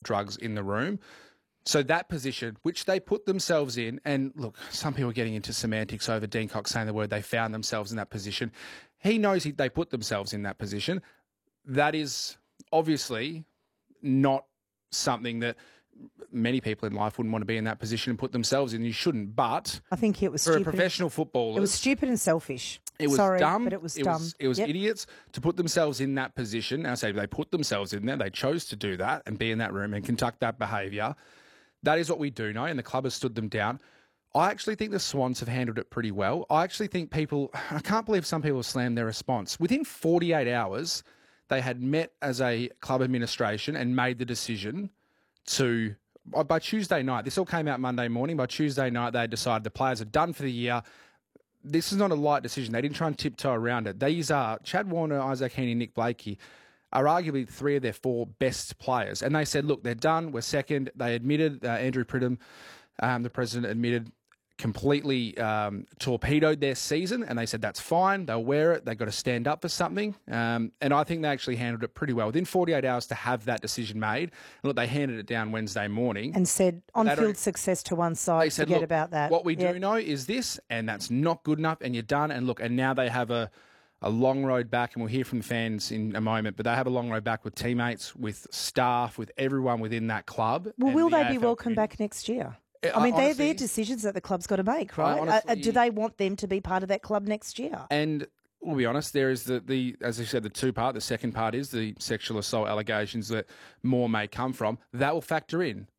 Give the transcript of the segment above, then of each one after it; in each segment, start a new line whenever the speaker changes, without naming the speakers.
drugs in the room. So that position, which they put themselves in, and look, some people are getting into semantics over Dean Cox saying the word they found themselves in that position. He knows they put themselves in that position. That is obviously not something that many people in life wouldn't want to be in that position and put themselves in. You shouldn't, but
I think it was
for
stupid.
a professional footballer,
It was stupid and selfish.
It was
Sorry,
dumb.
But it was dumb.
It was idiots to put themselves in that position. I say they put themselves in there. They chose to do that and be in that room and conduct that behaviour. That is what we do know, and the club has stood them down. I actually think the Swans have handled it pretty well. I actually think I can't believe some people slammed their response. Within 48 hours, they had met as a club administration and made the decision to, by Tuesday night, this all came out Monday morning, by Tuesday night they decided the players are done for the year. This is not a light decision. They didn't try and tiptoe around it. These are Chad Warner, Isaac Heaney, Nick Blakey are arguably 3 of their 4 best players. And they said, look, they're done. We're second. They admitted, Andrew Pridham, the president, admitted completely torpedoed their season. And they said, that's fine. They'll wear it. They've got to stand up for something. And I think they actually handled it pretty well. Within 48 hours to have that decision made. And look, they handed it down Wednesday morning.
And said, on-field success to one side,
said,
forget about that.
What we do know is this, and that's not good enough, and you're done. And look, and now they have a long road back, and we'll hear from the fans in a moment, but they have a long road back with teammates, with staff, with everyone within that club.
Well, will they be welcome back next year? I mean, they're their decisions that the club's got to make, right?
Honestly,
do they want them to be part of that club next year?
And we'll be honest, there is the as I said, the two part. The second part is the sexual assault allegations that more may come from. That will factor in.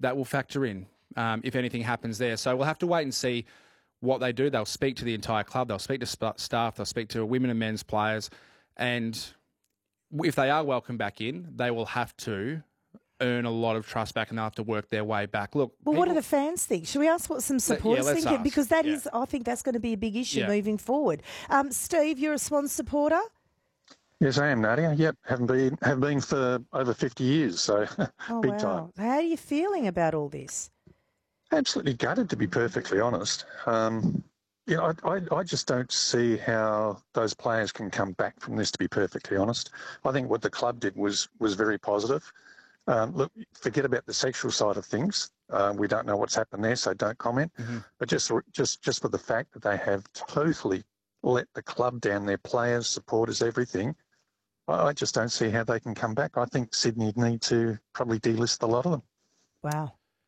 If anything happens there. So we'll have to wait and see what they do. They'll speak to the entire club. They'll speak to staff. They'll speak to women and men's players. And if they are welcome back in, they will have to earn a lot of trust back, and they'll have to work their way back. Look,
well, what do the fans think? Should we ask what some supporters think?
Ask.
Because that is, I think that's going to be a big issue moving forward. Steve, you're a Swans supporter?
Yes, I am, Nadia. Yep, have been for over 50 years, so big time.
How are you feeling about all this?
Absolutely gutted, to be perfectly honest. I just don't see how those players can come back from this, to be perfectly honest. I think what the club did was very positive. Look, forget about the sexual side of things. We don't know what's happened there, so don't comment. Mm-hmm. But just for the fact that they have totally let the club down, their players, supporters, everything, I just don't see how they can come back. I think Sydney need to probably delist a lot of them.
Wow.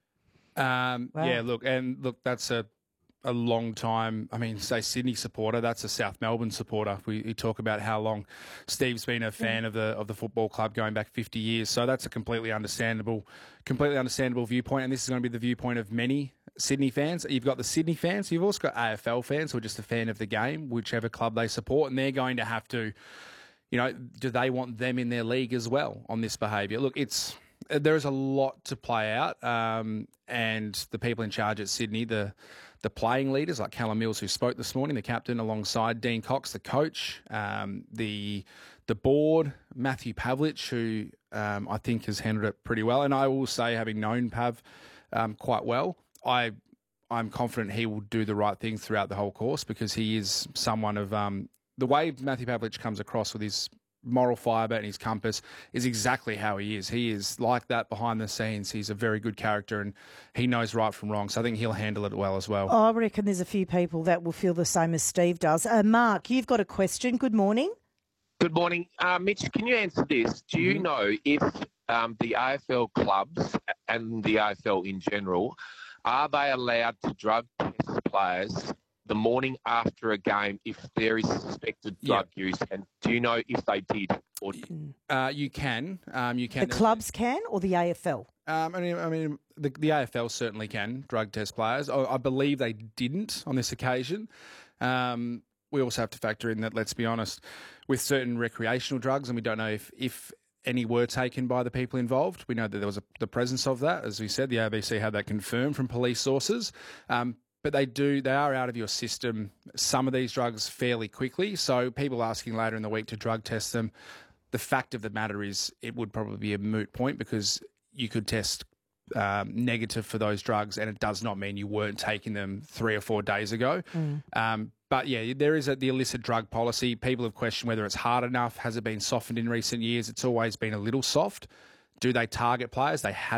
Yeah, look, that's a long time. I mean, say Sydney supporter, that's a South Melbourne supporter. We talk about how long Steve's been a fan of the football club going back 50 years. So that's a completely understandable viewpoint. And this is going to be the viewpoint of many Sydney fans. You've got the Sydney fans. You've also got AFL fans who are just a fan of the game, whichever club they support. And they're going to have to, do they want them in their league as well on this behaviour? Look, there is a lot to play out, and the people in charge at Sydney, the playing leaders like Callum Mills, who spoke this morning, the captain, alongside Dean Cox, the coach, the board, Matthew Pavlich, who I think has handled it pretty well. And I will say, having known Pav quite well, I'm confident he will do the right thing throughout the whole course, because he is someone of the way Matthew Pavlich comes across with his moral fibre and his compass is exactly how he is. He is like that behind the scenes. He's a very good character, and he knows right from wrong. So I think he'll handle it well as well.
I reckon there's a few people that will feel the same as Steve does. Mark, you've got a question. Good morning.
Good morning. Mitch, can you answer this? Do you know if the AFL clubs and the AFL in general, are they allowed to drug test players the morning after a game if there is suspected drug use? And do you know if they did or didn't?
You can.
The clubs can, or the AFL?
I mean, the AFL certainly can drug test players. I believe they didn't on this occasion. We also have to factor in that, let's be honest, with certain recreational drugs, and we don't know if any were taken by the people involved. We know that there was the presence of that. As we said, the ABC had that confirmed from police sources. But they are out of your system, some of these drugs, fairly quickly. So people asking later in the week to drug test them, the fact of the matter is it would probably be a moot point, because you could test negative for those drugs, and it does not mean you weren't taking them 3 or 4 days ago. But yeah, there is the illicit drug policy. People have questioned whether it's hard enough. Has it been softened in recent years? It's always been a little soft. Do they target players? They have.